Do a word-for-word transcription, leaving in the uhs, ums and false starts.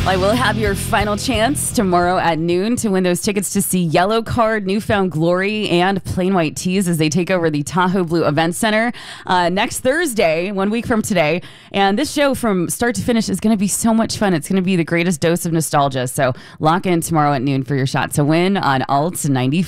I will have your final chance tomorrow at noon to win those tickets to see Yellow Card, Newfound Glory, and Plain White Tees as they take over the Tahoe Blue Event Center uh, next Thursday, one week from today. And this show from start to finish is going to be so much fun. It's going to be the greatest dose of nostalgia. So lock in tomorrow at noon for your shot to win on Alt ninety-four.